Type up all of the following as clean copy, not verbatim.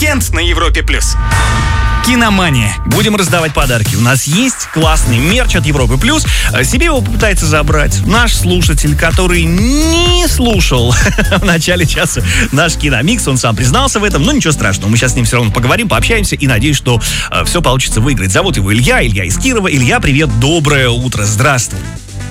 Уикенд на Европе+. Киномания. Будем раздавать подарки. У нас есть классный мерч от Европы+. Себе его попытается забрать наш слушатель, который не слушал в начале часа наш киномикс. Он сам признался в этом, но ничего страшного. Мы сейчас с ним все равно поговорим, пообщаемся и надеюсь, что все получится выиграть. Зовут его Илья из Кирова. Илья, привет, доброе утро, здравствуй.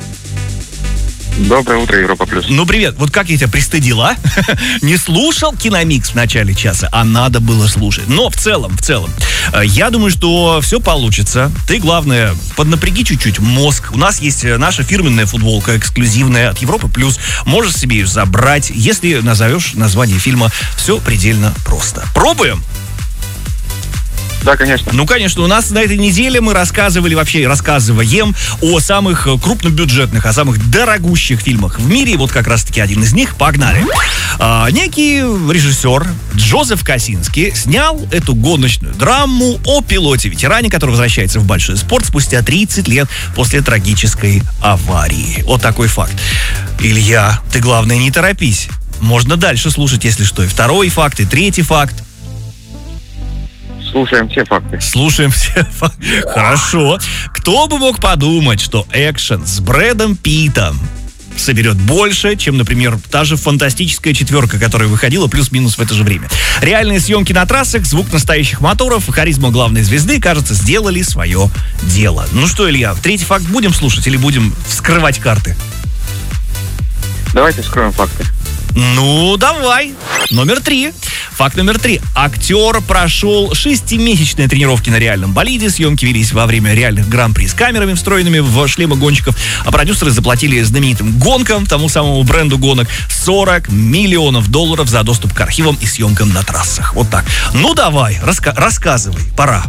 Доброе утро, Европа Плюс. Ну, привет. Вот как я тебя пристыдил, а? Не слушал киномикс в начале часа, а надо было слушать. Но в целом, я думаю, что все получится. Ты, главное, поднапряги чуть-чуть мозг. У нас есть наша фирменная футболка, эксклюзивная от Европы Плюс. Можешь себе ее забрать, если назовешь название фильма. Все предельно просто. Пробуем? Да, конечно. Ну, конечно, у нас на этой неделе мы рассказываем о самых крупнобюджетных, о самых дорогущих фильмах в мире. Вот как раз-таки один из них. Погнали. Некий режиссер Джозеф Косински снял эту гоночную драму о пилоте-ветеране, который возвращается в большой спорт спустя 30 лет после трагической аварии. Вот такой факт. Илья, ты, главное, не торопись. Можно дальше слушать, если что. И второй факт, и третий факт. Слушаем все факты. Хорошо. Кто бы мог подумать, что экшен с Брэдом Питтом соберет больше, чем, например, та же «Фантастическая четверка», которая выходила плюс-минус в это же время. Реальные съемки на трассах, звук настоящих моторов и харизма главной звезды, кажется, сделали свое дело. Ну что, Илья, третий факт будем слушать или будем вскрывать карты? Давайте вскроем факты. Ну, давай. Факт номер 3. Актер прошел 6-месячные тренировки на реальном болиде. Съемки велись во время реальных гран-при с камерами, встроенными в шлемы гонщиков. А продюсеры заплатили знаменитым гонкам, тому самому бренду гонок, $40 миллионов за доступ к архивам и съемкам на трассах. Вот так. Ну, давай, рассказывай, пора.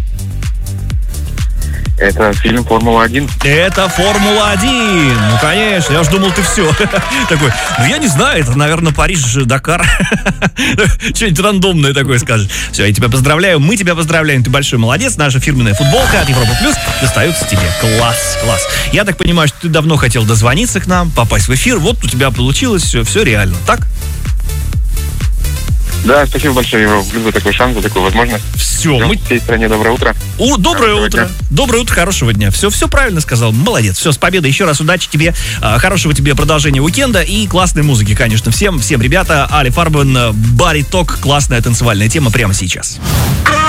Это фильм «Формула-1». Это «Формула-1». Ну, конечно, я уж думал, ты все. Такой, я не знаю, это, наверное, Париж, Дакар. Что-нибудь рандомное такое скажешь. Все, я тебя поздравляю, мы тебя поздравляем, ты большой молодец. Наша фирменная футболка от Европа Плюс достается тебе. Класс. Я так понимаю, что ты давно хотел дозвониться к нам, попасть в эфир. Вот у тебя получилось все реально, так? Да, спасибо большое, Европа Плюс, за такой шанс, за такую возможность. Все, мы всей стране доброе утро. Доброе утро. Доброе утро, хорошего дня. Все правильно сказал. Молодец. Все, с победой. Еще раз удачи тебе. Хорошего тебе продолжения уикенда и классной музыки, конечно. Всем, ребята. Ali Farben, Body Talk. Классная танцевальная тема прямо сейчас.